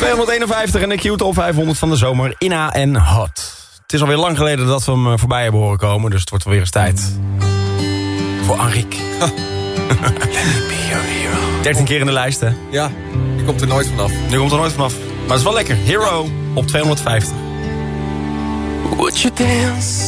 251 en de Q-top 500 van de zomer. Inna en Hot. Het is alweer lang geleden dat we hem voorbij hebben horen komen. Dus het wordt alweer eens tijd voor Enrique. Let me be your hero. 13 keer in de lijst, hè? Ja, je komt er nooit vanaf. Nu komt er nooit vanaf. Maar het is wel lekker. Hero op 250. Would you dance?